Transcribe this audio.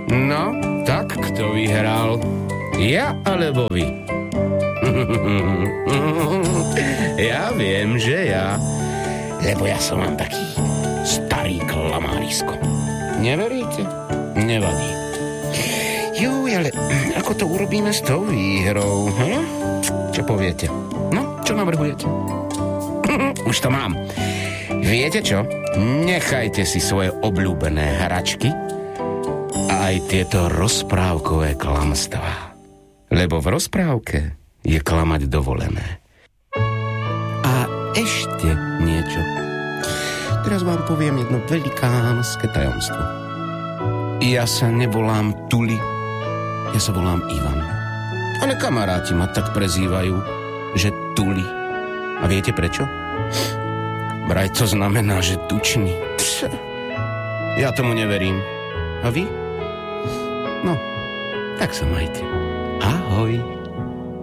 No, tak kto vyhral? Ja alebo vy? Ja viem, že ja. Lebo ja som vám taký starý klamárisko. Neveríte? Nevadí. Ale ako to urobíme s tou výhrou? Čo poviete? No, čo navrhujete? Už to mám. Viete čo? Nechajte si svoje obľúbené hračky a aj tieto rozprávkové klamstvá. Lebo v rozprávke je klamať dovolené. A ešte niečo. Teraz vám poviem jedno velikánske tajomstvo. Ja sa nevolám Tuli, ja sa volám Ivan. Ale kamaráti ma tak prezývajú, že Tuli. A viete prečo? Vraj to znamená, že tučný. Ja tomu neverím. A vy? No, tak sa majte. Ahoj.